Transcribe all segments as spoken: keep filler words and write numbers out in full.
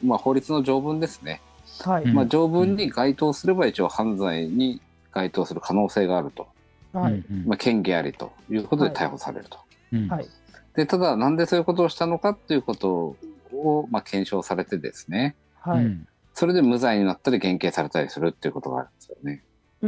まあ、法律の条文ですね、 はい。 まあ、条文に該当すれば一応犯罪に該当する可能性があると、 はい。 うんまあ、嫌疑ありということではい逮捕されると。 うんはい。 でただなんでそういうことをしたのかっていうことを、まあ、検証されてですね、 はい。 うんそれで無罪になったり減刑されたりするっていうことがあるんですよね。 うん、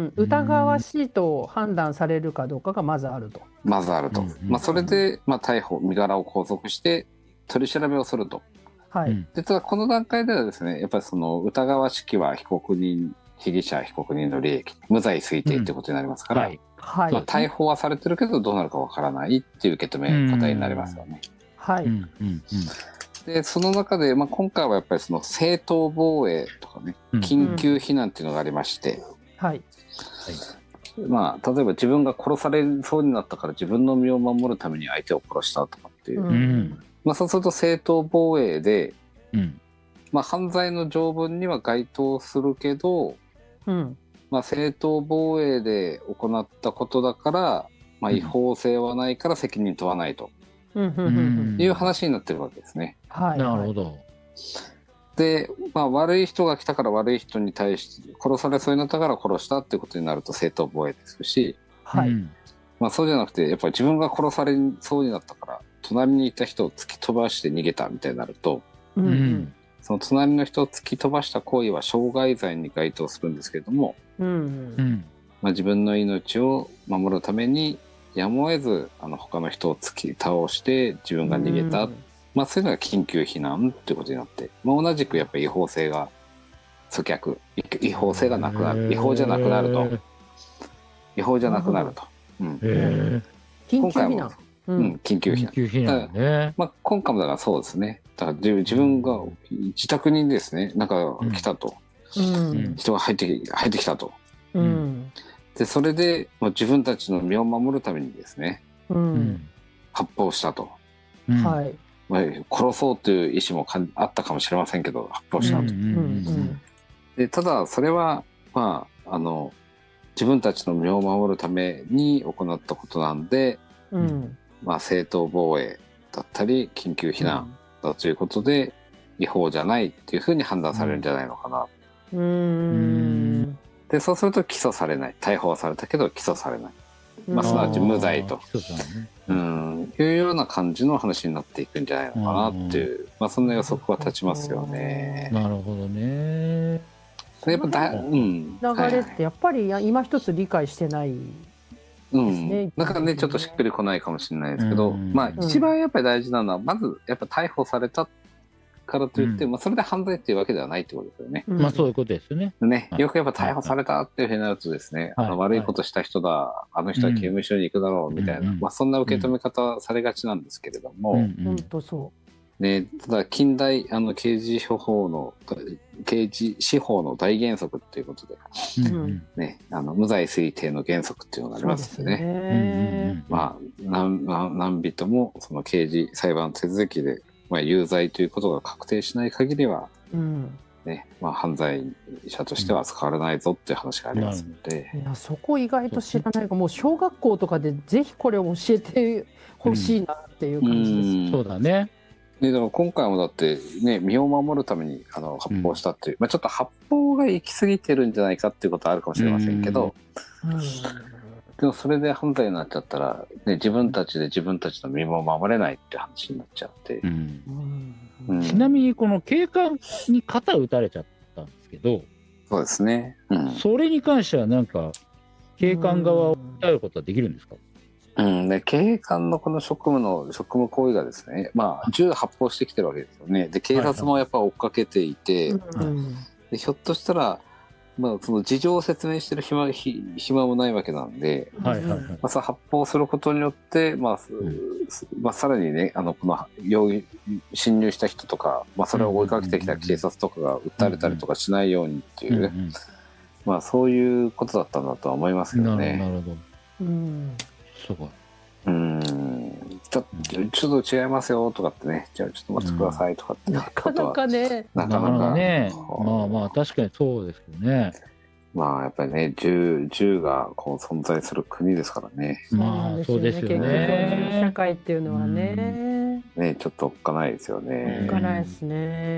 疑わしいと判断されるかどうかがまずあると。 まずあると、 うんうんまあ、それで、まあ、逮捕身柄を拘束して取り調べをすると。 はい。 うんでただこの段階ではですね、やっぱりその疑わしきは被告人被疑者被告人の利益無罪推定っていうことになりますから、 はいはい。 まあ、逮捕はされてるけどどうなるかわからないっていう受け止め方になりますよね。 はい。 うんうんでその中で、まあ、今回はやっぱりその正当防衛とかね、 うん緊急避難っていうのがありまして、 はい。 まあ、例えば自分が殺されそうになったから自分の身を守るために相手を殺したとかっていう、 ううんんまあ、そうすると正当防衛で、 うんまあ、犯罪の条文には該当するけど、 うん。 まあ、正当防衛で行ったことだから、まあ、違法性はないから責任問わないとうん。うん。うん。 いう話になってるわけですね。 はい。 なるほど。 で、まあ、悪い人が来たから悪い人に対して殺されそうになったから殺したってことになると正当防衛ですし、 はい。 うんまあ、そうじゃなくてやっぱり自分が殺されそうになったから隣にいた人を突き飛ばして逃げたみたいになると、 う。 うんんその隣の人を突き飛ばした行為は傷害罪に該当するんですけれども、 うん。 うんまあ、自分の命を守るためにやむを得ずあの他の人を突き倒して自分が逃げた、まあ、そういうのが緊急避難ということになって、まあ、同じくやっぱり違法性が阻却違法性がなくなる、違法じゃなくなると違法じゃなくなると、うんへえ緊急避難。ううん、緊急避緊難、 急避難ね。 まあ、今回もだからそうですね、だから自自分が自宅にですねなんか来たと、 うん。 人が入って入ってきたと、 うん。 でそれで、まあ、自分たちの身を守るためにですねう。 うんん発砲したと、 うんはい。 まあ、殺そうという意思もかんあったかもしれませんけど発砲したと、 うんうん。 でただそれはまああの自分たちの身を守るために行ったことなんで、 うん。 まあ、正当防衛だったり緊急避難だということで、違法じゃないっていうふうに判断されるんじゃないのかな、 うん。うん。 でそうすると起訴されない、逮捕はされたけど起訴されない、まあ、すなわちあー無罪と、 そうだねうんいうような感じの話になっていくんじゃないのかなっていう、まあ、そんな予測は立ちますよね。 なるほどね。 やっぱだ、うん、 流れってやっぱり今一つ理解してない。 うんねだからねちょっとしっくりこないかもしれないですけど、 うんまあ一番やっぱり大事なのはまずやっぱ逮捕されたからといって、 うんまあ、それで犯罪っていうわけではないってことですよね。 まあそういうことですよね。 ね、 はいよくやっぱ逮捕されたっていうふうになるとですね、 はいあの悪いことした人だ、あの人は刑務所に行くだろうみたいな、 うんまあ、そんな受け止め方されがちなんですけれども、 うんうん本当そね、ただ近代あの刑事処方の刑事司法の大原則っていうことで、 うんうんね、あの無罪推定の原則っていうのがあう。 りますんでね。 うんうんね。 まあ、何何何人もその刑事裁判手続きで、まあ、有罪ということが確定しない限りは、 うん。 ねまあ、犯罪者としては扱われないぞっていう話がありますので、 いや、そこ意外と知らないかもう小学校とかでぜひこれを教えてほしいなっていう感じです。 うんそうだね。 ででも今回もだってね身を守るためにあの発砲したっていう、まあ、ちょっと発砲が行き過ぎてるんじゃないかっていうことはあるかもしれませんけど、 うんでもそれで犯罪になっちゃったら、ね、自分たちで自分たちの身も守れないっていう話になっちゃって、 うんうんうんちなみにこの警官に肩打たれちゃったんですけど、 そうですね、うんそれに関してはなんか警官側を訴えることはできるんですか？ うん、で警官のこの職務の職務行為がですね、まあ、銃発砲してきてるわけですよね。で警察もやっぱ追っかけていて、 うんでひょっとしたら、まあ、その事情を説明してる暇ひ暇もないわけなんで、 はいはいはい。 まあ、その発砲することによって、まあすまあ、さらにねあのこの容疑侵入した人とか、まあ、それを追いかけてきた警察とかが訴えれたりとかしないようにっていう、 うんうんまあ、そういうことだったんだとは思いますけどなるほどなね。 るほど。 うんそうか。 うんちょちょっと違いますよとかってね、じゃあちょっと待ってくださいとかってなかなかね。 なかなかなかなかね。 こうまあまあ確かにそうですけどね。 まあやっぱりね銃銃がこう存在する国ですからね。 まあそうですよ結局社ね。 会っていうのはね。 ねちょっとおっかないですよね。 おっかないですね。